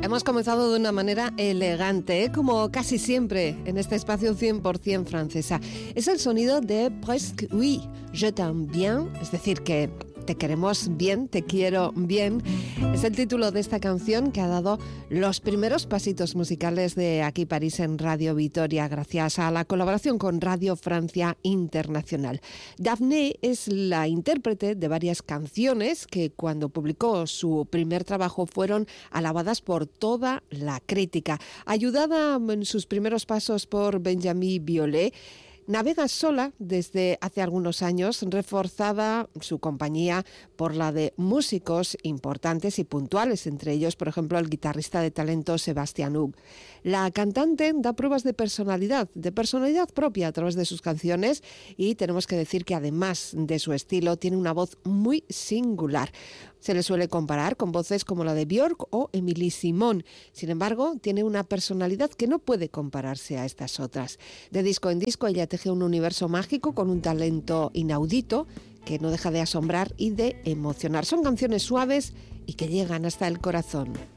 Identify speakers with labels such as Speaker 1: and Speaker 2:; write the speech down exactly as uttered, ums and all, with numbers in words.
Speaker 1: Hemos comenzado de una manera elegante, ¿eh? Como casi siempre en este espacio cien por ciento francesa. Es el sonido de Presque Oui, Je t'aime bien, es decir, que te queremos bien, te quiero bien. Es el título de esta canción que ha dado los primeros pasitos musicales de Aquí París en Radio Vitoria, gracias a la colaboración con Radio Francia Internacional. Daphne es la intérprete de varias canciones que cuando publicó su primer trabajo fueron alabadas por toda la crítica. Ayudada en sus primeros pasos por Benjamin Biolay, navega sola desde hace algunos años, reforzada su compañía por la de músicos importantes y puntuales, entre ellos, por ejemplo, el guitarrista de talento Sébastien Hug. La cantante da pruebas de personalidad, de personalidad propia a través de sus canciones, y tenemos que decir que además de su estilo tiene una voz muy singular. Se le suele comparar con voces como la de Björk o Émilie Simon. Sin embargo, tiene una personalidad que no puede compararse a estas otras. De disco en disco, ella teje un universo mágico con un talento inaudito que no deja de asombrar y de emocionar. Son canciones suaves y que llegan hasta el corazón.